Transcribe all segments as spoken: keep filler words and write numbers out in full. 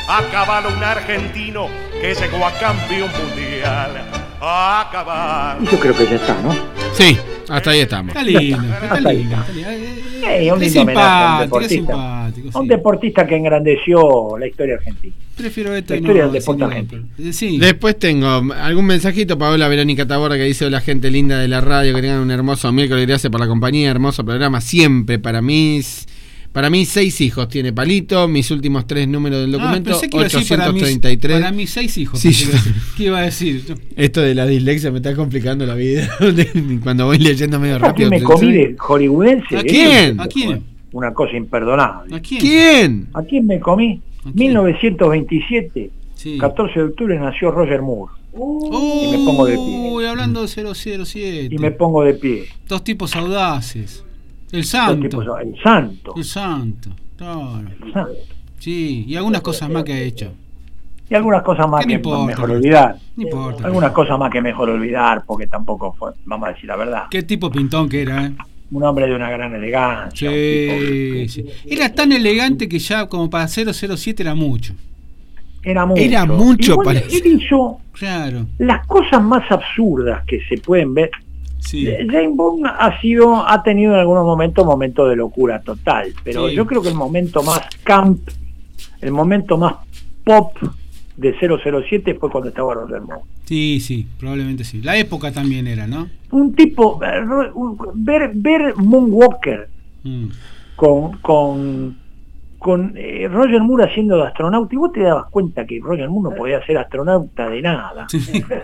a caballo un argentino que llegó a campeón mundial. A caballo. Yo creo que ya está, ¿no? Sí, hasta ahí estamos. Está lindo, está lindo. Está lindo. Eh, un Es lindo homenaje a un simpático, es deportista. simpático. Un Sí. deportista que engrandeció la historia argentina. Prefiero esto La y historia no, del deporte sí, no, argentino. pero- Sí. Después tengo algún mensajito, Paola Verónica Taborda, que dice: hola gente linda de la radio, que tengan un hermoso miércoles, gracias por la compañía, hermoso programa siempre para mis para mis seis hijos tiene Palito, mis últimos tres números del Ah, documento pensé que iba a decir para mis, ochocientos treinta y tres. para mis seis hijos. Sí, pensé que yo- iba a decir. ¿Qué iba a decir? Esto de la dislexia me está complicando la vida cuando voy leyendo medio ¿A rápido. quién me comí de hollywoodense? ¿A ¿eh? quién? ¿A quién? Una cosa imperdonable. ¿A quién? ¿Quién? ¿A quién me comí? ¿A quién? mil novecientos veintisiete, Sí. catorce de octubre nació Roger Moore. Oh, Y me pongo de pie. Uy, hablando de cero cero siete. Y me pongo de pie. Dos tipos audaces. El Dos santo. tipos- el santo. El santo. Claro. El santo. Sí, y algunas cosas más que ha hecho. Y algunas cosas más ¿Qué que me importa? mejor olvidar. No importa. Algunas cosas más que mejor olvidar, porque tampoco fue, vamos a decir la verdad, Qué tipo pintón que era, ¿eh? un hombre de una gran elegancia. un Sí, tipo- sí. Era tan elegante que ya como para cero cero siete era mucho. Era mucho. Era mucho, Igual parece. él hizo Claro. las cosas más absurdas que se pueden ver. Sí. James Bond ha sido, ha tenido en algunos momentos momentos de locura total, pero Sí. yo creo que el momento más camp, el momento más pop de cero cero siete fue cuando estaba Roger Moore. Sí, sí, probablemente sí. La época también era, ¿no? Un tipo, eh, ro- un- ver, ver Moonwalker Mm. con, con, con eh, Roger Moore haciendo de astronauta, y vos te dabas cuenta que Roger Moore no podía ser astronauta de nada. Sí.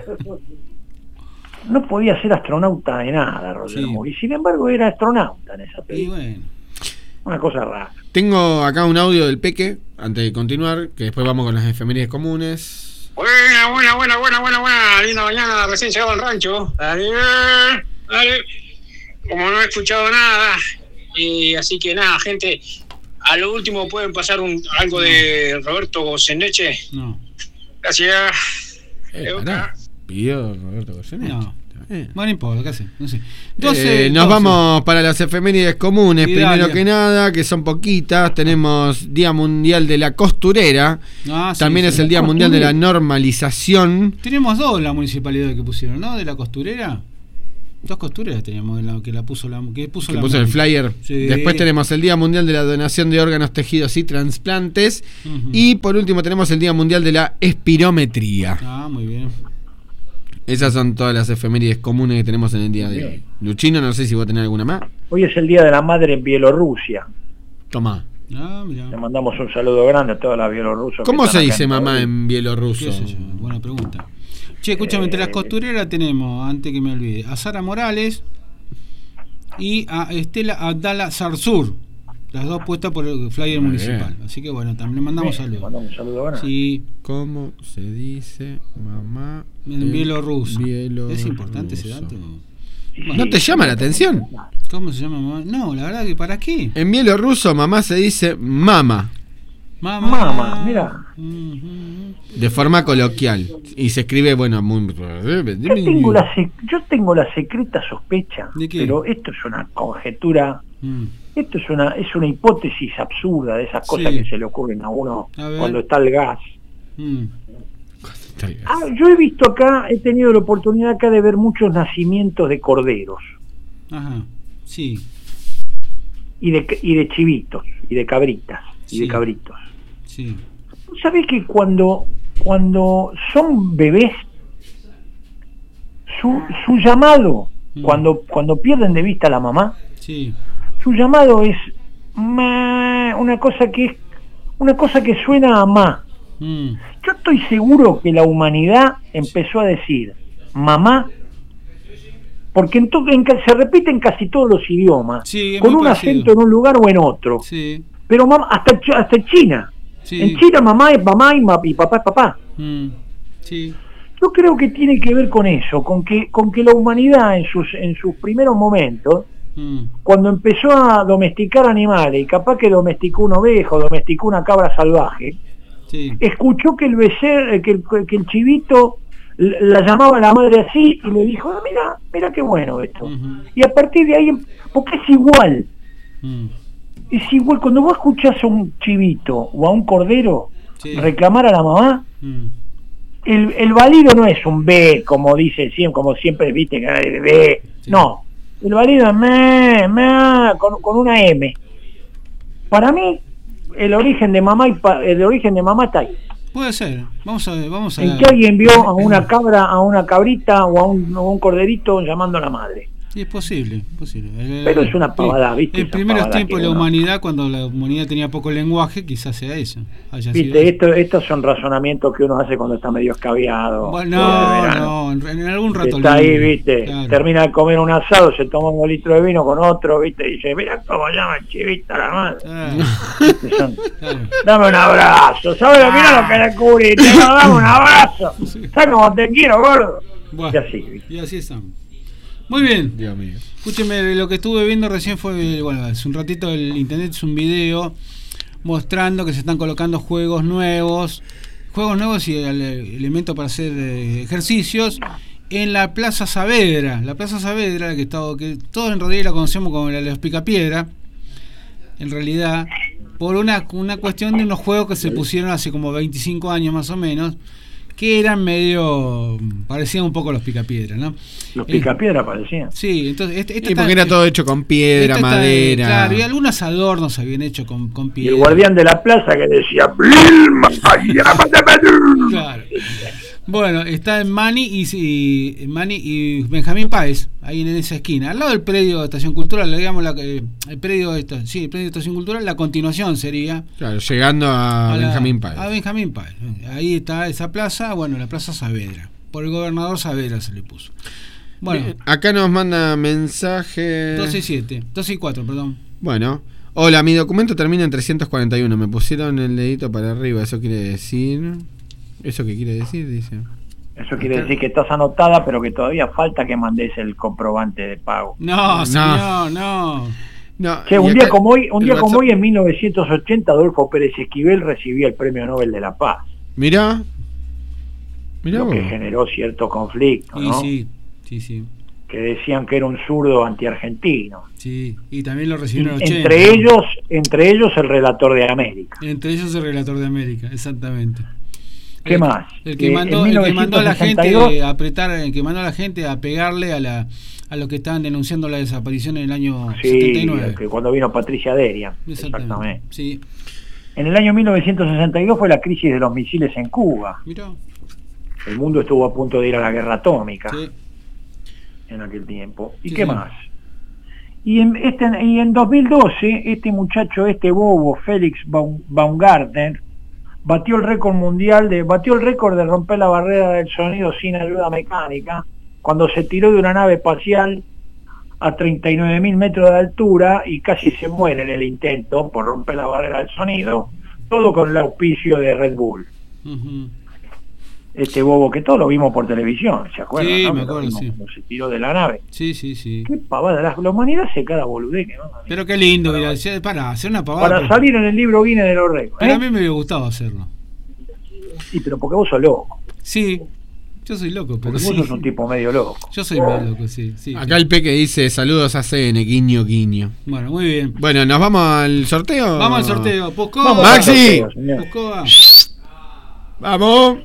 No podía ser astronauta de nada, Roger Sí. Moore, y sin embargo era astronauta en esa Y película. bueno. Una cosa rara. Tengo acá un audio del Peque, antes de continuar, que después vamos con las efemérides comunes. Buena, buena, buena, buena, buena, buena. Linda mañana, recién llegado al rancho. Dale, dale. Como no he escuchado nada. Y así que nada, gente. A lo último pueden pasar un, algo de Roberto Goyeneche. No. Gracias. Eh, pará, pidió Roberto Goyeneche. No. Eh. Bueno, no importa, ¿qué hace? No sé. Eh, doce, nos doce. vamos para las efemérides comunes, Y primero dale. que nada, que son poquitas. Tenemos Día Mundial de la Costurera. Ah, sí, También sí. es el Día Mundial de la Normalización. Tenemos dos la municipalidad que pusieron, ¿no? De la costurera. Dos costureras teníamos, la, que la puso la que puso, Que la puso el Moni. flyer. Sí. Después tenemos el Día Mundial de la Donación de Órganos, Tejidos y Trasplantes. Ujú. Y por último tenemos el Día Mundial de la Espirometría. Ah, muy bien. Esas son todas las efemérides comunes que tenemos en el día de hoy. Luchino, no sé si vos tenés alguna más. Hoy es el Día de la Madre en Bielorrusia. Tomá. Ah, mira. Le mandamos un saludo grande a todas las bielorrusas. ¿Cómo que se están acá dice en mamá Madrid. en bielorruso? ¿Qué sé yo? Buena pregunta. Che, escúchame, entre las costureras tenemos, antes que me olvide, a Sara Morales y a Estela Abdala Zarzur. Las dos puestas por el flyer Muy municipal. bien. Así que bueno, también le mandamos Sí, le saludos. mandamos un saludo grande. Sí, ¿Cómo se dice mamá en bielorruso. bielorruso? ¿Es importante ese dato? ¿No te llama la atención? ¿Cómo se llama mamá? No, la verdad que ¿para qué? En bielorruso mamá se dice mama, Mamá. Mama, mira. Ujú. de forma coloquial. Y se escribe, bueno, muy... Yo tengo, la sec- yo tengo la secreta sospecha, ¿De qué? pero esto es una conjetura, Mm. esto es una es una hipótesis absurda de esas cosas Sí. que se le ocurren a uno A ver. cuando está el gas. Mm. Ah, yo he visto acá, he tenido la oportunidad acá de ver muchos nacimientos de corderos Ajá. Sí. y de y de chivitos y de cabritas y Sí. de cabritos. Sí. ¿Tú sabés que cuando cuando son bebés su, su llamado Mm. cuando cuando pierden de vista a la mamá, Sí. su llamado es ma, una cosa que es una cosa que suena a ma. Mm. Yo estoy seguro que la humanidad empezó a decir mamá porque en to- en ca- se repite en casi todos los idiomas, Sí, es con muy un parecido. acento en un lugar o en otro. Sí. Pero mamá, hasta ch- hasta en China. Sí. En China mamá es mamá y, ma- y papá es papá. Mm. Sí. Yo creo que tiene que ver con eso, con que con que la humanidad en sus en sus primeros momentos, Mm. cuando empezó a domesticar animales, y capaz que domesticó un ovejo, domesticó una cabra salvaje, Sí. escuchó que el becer, que el, que el chivito l- la llamaba la madre así y le dijo, ah, mira, mira qué bueno esto. Ujú. Y a partir de ahí, porque es igual, Mm. es igual, cuando vos escuchás a un chivito o a un cordero, Sí. reclamar a la mamá. Mm. El, el válido no es un B, como dice siempre, como siempre viste que hay B. Sí. No, el válido es me, me, con, con una M. Para mí, el origen de mamá y pa, el origen de mamá está ahí. Puede ser. Vamos a ver, vamos a En ver. que alguien vio a una cabra, a una cabrita o a un, a un corderito llamando a la madre. Sí, es posible, posible. El, Pero es una pavada, sí, ¿viste? En Esa primeros pavada tiempos que de la uno- humanidad, cuando la humanidad tenía poco lenguaje, quizás sea eso. Haya sido Viste, eso. esto, estos son razonamientos que uno hace cuando está medio escabiado. Bueno, de no, verano. no, en, en algún rato Está ahí, libre, viste, claro. termina de comer un asado, se toma un litro de vino con otro, viste, y dice, mira cómo llama el chivita la madre. Claro, Viste, son, claro. dame un abrazo, ¿sabes lo que era lo que le cubrí? Te digo, dame un abrazo, ¿sabes cómo te quiero, gordo? Bueno, Y así, ¿viste? y así estamos. Muy bien. Dios mío. Escúcheme, lo que estuve viendo recién fue, bueno, hace un ratito el internet es un video mostrando que se están colocando juegos nuevos, juegos nuevos y el, elementos para hacer eh, ejercicios en la Plaza Saavedra. La Plaza Saavedra, que, está, que todos en realidad la conocemos como la de los Picapiedra, en realidad, por una, una cuestión de unos juegos que se pusieron hace como veinticinco años más o menos, que eran medio, parecían un poco los Picapiedra, ¿no? Los Eh, picapiedras parecían. Sí, entonces este, este Y porque está- era todo hecho con piedra, este está- madera. claro, y algunos adornos se habían hecho con, con Y piedra. el guardián de la plaza que decía, "Vilma, llámate, Perú". Claro. Bueno, está en Mani y, y Mani y Benjamín Páez, ahí en esa esquina, al lado del predio de Estación Cultural, digamos la, eh, el predio de esta, sí, el predio de Estación Cultural, la continuación sería Claro, llegando a, a la- Benjamín Páez. A Benjamín Páez. Ahí está esa plaza, bueno, la Plaza Saavedra. Por el gobernador Saavedra se le puso. Bueno, Bien, acá nos manda mensaje. doce y siete, doce y cuatro, perdón. Bueno. Hola, mi documento termina en trescientos cuarenta y uno. Me pusieron el dedito para arriba. ¿Eso quiere decir? ¿Eso qué quiere decir? Dice. Eso quiere decir que estás anotada, pero que todavía falta que mandes el comprobante de pago. No, No. señor, no. No, Che, y un acá día como hoy, un el día como WhatsApp- hoy en mil novecientos ochenta, Adolfo Pérez Esquivel recibía el Premio Nobel de la Paz, Mirá. Mirá lo vos. que generó cierto conflicto, Y ¿no? sí, sí, sí. Que decían que era un zurdo antiargentino. Sí, y también lo recibieron en el ochenta. Entre ellos, entre ellos el relator de América. Entre ellos el relator de América, exactamente. ¿Qué el, más? El que, Eh, mandó, en el que mandó a la gente mil novecientos sesenta y dos a apretar, el que mandó a la gente a pegarle a la a los que estaban denunciando la desaparición en el año setenta y Sí, nueve. que cuando vino Patricia Derian. Exactamente. Exactamente. Sí, En el año mil novecientos sesenta y dos fue la crisis de los misiles en Cuba. mirá. El mundo estuvo a punto de ir a la guerra atómica Sí. en aquel tiempo. ¿Y Sí, qué sí. más? Y en, este, y en dos mil doce, este muchacho, este bobo, Félix Baum- Baumgartner, batió el récord mundial, de batió el récord de romper la barrera del sonido sin ayuda mecánica, cuando se tiró de una nave espacial a treinta y nueve mil metros de altura y casi se muere en el intento por romper la barrera del sonido, todo con el auspicio de Red Bull. Ujú. Este bobo que todos lo vimos por televisión, ¿se acuerdan? Sí, no? me Que lo acuerdo, vimos sí. cuando se tiró de la nave. Sí, sí, sí. Qué pavada, la, la humanidad hace cada boludez que va. Pero qué lindo, mira, ya- para hacer una pavada. Para pero- salir en el libro Guinness de los récords. Pero ¿eh? a mí me hubiera gustado hacerlo. Sí, pero porque vos sos loco. Sí, yo soy loco, pero Porque sí. vos sos un tipo medio loco. Yo soy medio loco, sí. sí. Acá el Peque dice saludos a C N, guiño, guiño. Bueno, muy bien. Bueno, ¿nos vamos al sorteo? Vamos al sorteo. Puscoa. Vamos Maxi. al sorteo, señor. Puscoa. Vamos.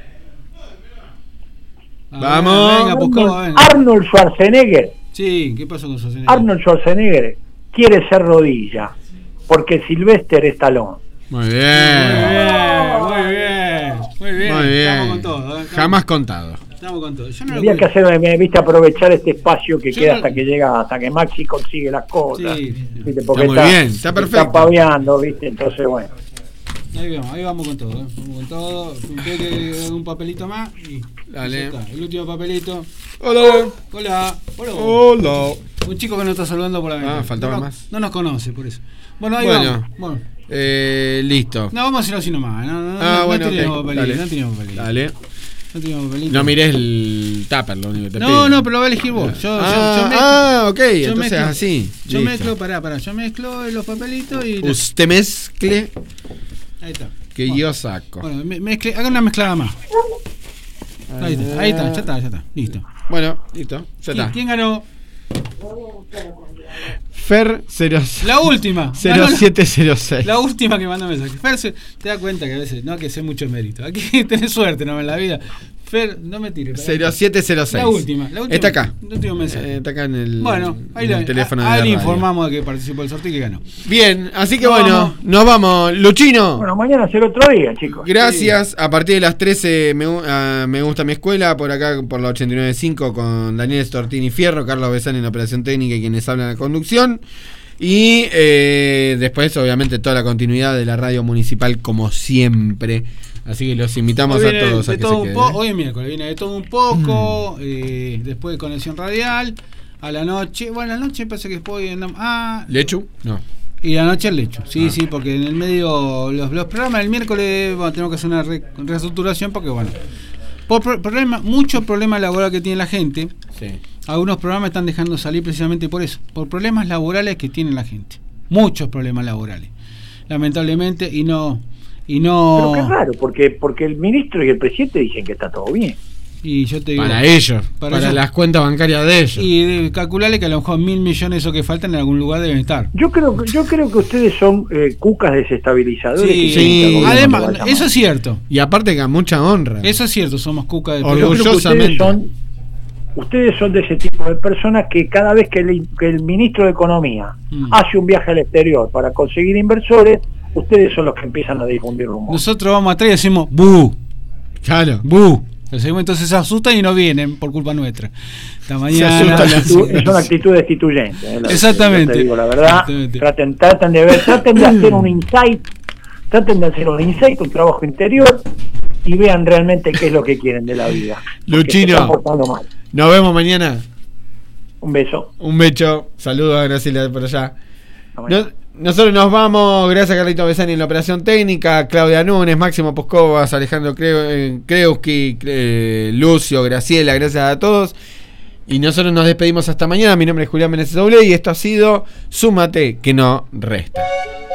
A Vamos. ver, venga, Puscoa, venga. Arnold Schwarzenegger, Sí, ¿qué pasó con Schwarzenegger? Arnold Schwarzenegger quiere ser rodilla, porque Sylvester Stallone. Muy Muy bien. bien, muy bien. Muy bien. Muy bien. Estamos con todo. ¿eh? Estamos- Jamás contado. Estamos con todo. Yo no lo Había que cuido. hacer, me viste, aprovechar este espacio que Yo queda no- hasta que llega, hasta que Maxi consigue las cosas. Sí. ¿Viste? Porque Está muy bien, está perfecto. Está paveando, viste, entonces bueno. Ahí vamos, ahí vamos con todo. ¿eh? Vamos con todo. Un, peque- un papelito más y. Dale. ya está. El último papelito. Hola. Hola. Hola. Hola. Un chico que nos está saludando por la ventana. Ah, faltaba no, más. No nos conoce, por eso. Bueno, ahí Bueno. vamos. Bueno. Eh, listo. No, vamos a hacerlo así nomás. No, no, Ah, no, bueno, no tenemos ok. papelito. Dale. No tenemos papelito. Dale. No tenemos papelito. No mires el tupper, lo único que te No, pido. no, pero lo va a elegir vos. Yo, yo- ah, yo mezclo, ah, ok, yo entonces mezclo- así. Yo listo. mezclo, pará, pará. Yo mezclo los papelitos y. Usted mezcle Ahí está. que Bueno. yo saco. Bueno, me- mezcle, haga una mezclada más. Ahí está, ahí está, ya está, ya está. Listo. Bueno, listo, ya ¿Quién, está. quién ganó? Fer cero, La última. cero siete cero seis. La última que mandó mensaje. Fer, se- te das cuenta que a veces no hay que hacer mucho mérito. Aquí tenés suerte, no en la vida. Fer, no me tires. cero siete cero seis. La última, la última. Está acá. El último mensaje. Eh, está acá en el, Bueno, ahí en le, el teléfono a- de ahí la le radio. informamos de que participó del sorteo y que ganó. Bien, así que Nos bueno, vamos. nos vamos. Luchino. Bueno, mañana será otro día, chicos. Gracias. A partir de las trece me, gu- ah, me gusta mi escuela, por acá por la ochenta y nueve punto cinco con Daniel Stortini Fierro, Carlos Besani en la operación técnica y quienes hablan en la conducción. Y eh, después, obviamente, toda la continuidad de la radio municipal como siempre. Así que los invitamos Hoy a viene todos de a que todo se un queden. po- Hoy es miércoles, viene de todo un poco, eh, después de conexión radial, a la noche, bueno, a la noche parece que después andamos, ah, ¿Lechu? No. y la noche el lecho, sí, Ah. sí, porque en el medio, los, los programas del miércoles, bueno, tenemos que hacer una re- reestructuración porque, bueno, por pro- problema, mucho problema laboral que tiene la gente, Sí. algunos programas están dejando salir precisamente por eso, por problemas laborales que tiene la gente, muchos problemas laborales, lamentablemente, y no... Y no Pero qué raro, porque porque el ministro y el presidente dicen que está todo bien. y yo te digo, Para ellos, para para, ellos. las cuentas bancarias de ellos. y de, calcularle que a lo mejor mil millones o que faltan en algún lugar deben estar. Yo creo que yo creo que ustedes son eh, cucas desestabilizadores. Sí, que quieren que el gobierno además, no vaya eso mal. es cierto. Y aparte que a mucha honra. Eso es cierto, somos cuca de Orgullo- pero- Yo creo que ustedes orgullosamente. son, ustedes son de ese tipo de personas que cada vez que el, que el ministro de Economía Mm. hace un viaje al exterior para conseguir inversores, ustedes son los que empiezan a difundir rumores. Nosotros vamos atrás y decimos ¡bu! Claro. ¡bu! El segundo entonces se asustan y no vienen por culpa nuestra. Esta Se mañana. asustan Es una las- actitud- es una actitud destituyente. eh, la- Exactamente. yo te digo la verdad. Exactamente. Traten, traten de ver, traten de hacer un insight, traten de hacer un insight, un trabajo interior y vean realmente qué es lo que quieren de la vida. Porque Luchino. se están portando mal. Nos vemos mañana. Un beso. Un becho. Saludos a Graciela por allá. Hasta mañana. Nos- nosotros nos vamos. Gracias a Carlito Besani en la operación técnica. Claudia Núñez, Máximo Poscovas, Alejandro Creu- eh, Kreuski, eh, Lucio, Graciela. Gracias a todos. Y nosotros nos despedimos hasta mañana. Mi nombre es Julián Meneses Doble y esto ha sido Súmate que no resta.